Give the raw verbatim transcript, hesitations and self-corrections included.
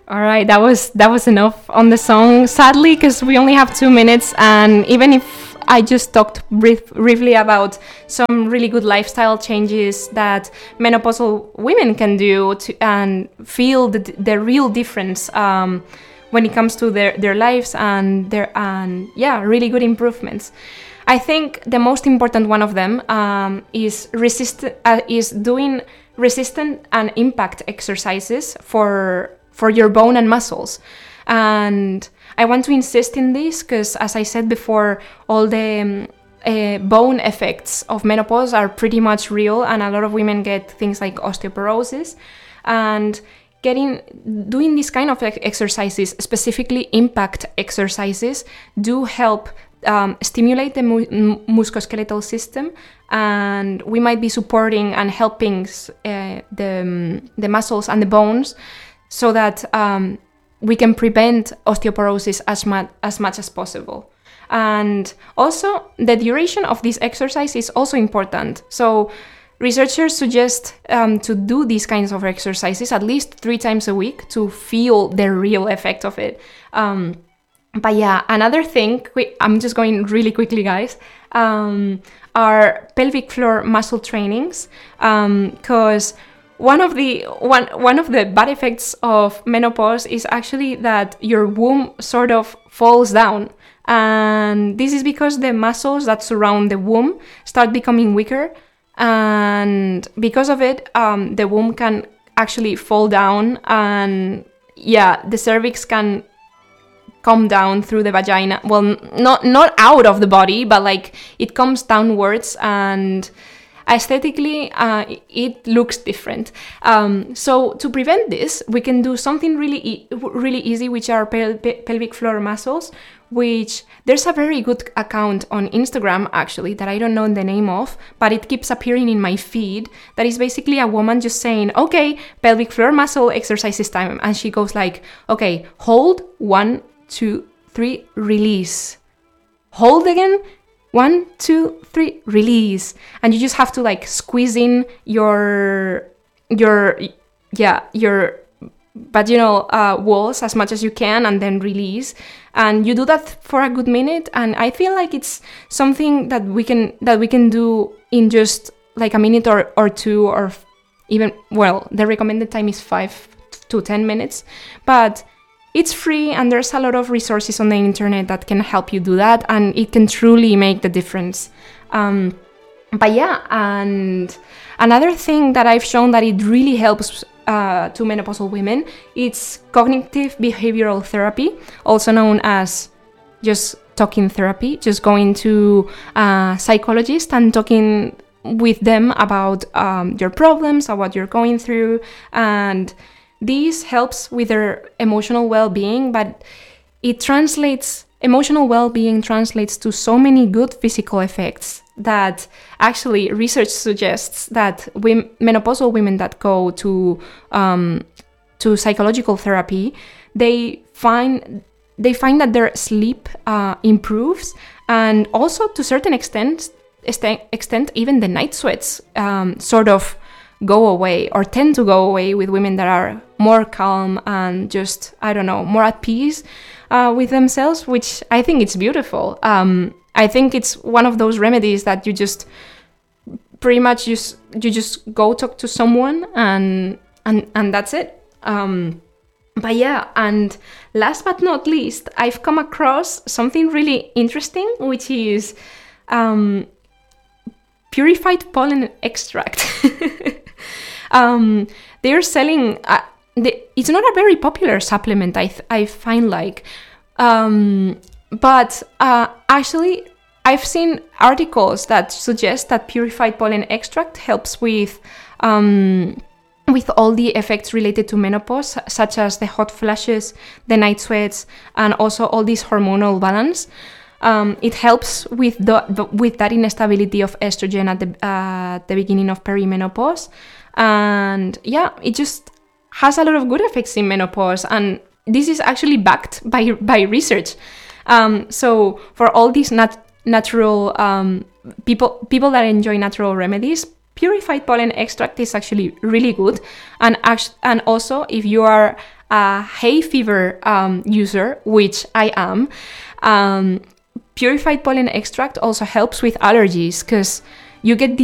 All right, that was that was enough on the song. Sadly, because we only have two minutes, and even if I just talked brief, briefly about some really good lifestyle changes that menopausal women can do to and feel the, the real difference um, when it comes to their, their lives and their and yeah, really good improvements. I think the most important one of them um, is resist uh, is doing resistant and impact exercises for for your bone and muscles. And I want to insist in this because, as I said before, all the um, uh, bone effects of menopause are pretty much real, and a lot of women get things like osteoporosis. And getting doing these kind of exercises, specifically impact exercises, do help um, stimulate the mu- musculoskeletal system, and we might be supporting and helping uh, the um, the muscles and the bones, so that um, we can prevent osteoporosis as much as much as possible. And also, the duration of this exercise is also important. So researchers suggest um, to do these kinds of exercises at least three times a week to feel the real effect of it. Um, but yeah, another thing, I'm just going really quickly, guys, um, are pelvic floor muscle trainings, because um, One of the one one of the bad effects of menopause is actually that your womb sort of falls down, and this is because the muscles that surround the womb start becoming weaker, and because of it, um, the womb can actually fall down, and yeah, the cervix can come down through the vagina. Well, not not out of the body, but like it comes downwards, and aesthetically, uh, it looks different. Um, so to prevent this, we can do something really e- really easy, which are pel- pe- pelvic floor muscles, which there's a very good account on Instagram, actually, that I don't know the name of, but it keeps appearing in my feed, that is basically a woman just saying, okay, pelvic floor muscle exercises time. And she goes like, okay, hold, one, two, three, release. Hold again, one, two, three, release. And you just have to like squeeze in your, your, yeah, your vaginal uh, walls as much as you can, and then release. And you do that for a good minute. And I feel like it's something that we can, that we can do in just like a minute or, or two, or even, well, the recommended time is five to ten minutes, but it's free, and there's a lot of resources on the internet that can help you do that, and it can truly make the difference. Um, but yeah, and another thing that I've shown that it really helps uh, to menopausal women, it's cognitive behavioral therapy, also known as just talking therapy, just going to a psychologist and talking with them about um, your problems, about what you're going through, and this helps with their emotional well-being, but it translates, emotional well-being translates to so many good physical effects that actually research suggests that women, menopausal women that go to um, to psychological therapy, they find they find that their sleep uh, improves, and also to a certain extent, extent even the night sweats um, sort of go away, or tend to go away, with women that are more calm and just, I don't know, more at peace uh, with themselves, which I think it's beautiful. Um, I think it's one of those remedies that you just pretty much just you just go talk to someone, and and and that's it. Um, but yeah, and last but not least, I've come across something really interesting, which is um, purified pollen extract. um, they're selling. Uh, they, it's not a very popular supplement, I th- I find like, um, but uh, actually, I've seen articles that suggest that purified pollen extract helps with um, with all the effects related to menopause, such as the hot flashes, the night sweats, and also all this hormonal balance. Um, it helps with the, the with that instability of estrogen at the uh, the beginning of perimenopause, and yeah, it just has a lot of good effects in menopause, and this is actually backed by by research. Um, so for all these nat- natural um, people people that enjoy natural remedies, purified pollen extract is actually really good. And act- and also, if you are a hay fever um, user, which I am, um, purified pollen extract also helps with allergies, because you get the